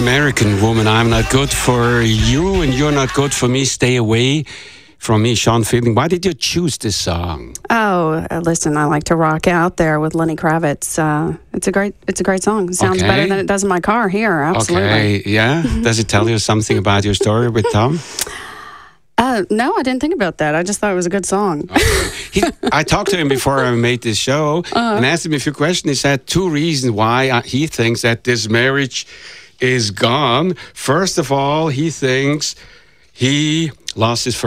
American Woman. I'm not good for you and you're not good for me. Stay away from me, Sean Fielding. Why did you choose this song? Oh, listen, I like to rock out there with Lenny Kravitz. It's a great song. It sounds better than it does in my car here. Absolutely. Okay, yeah. Does it tell you something about your story with Tom? No, I didn't think about that. I just thought it was a good song. Okay. I talked to him before I made this show and asked him a few questions. He said 2 reasons why he thinks that this marriage is gone. First of all, he thinks he lost his first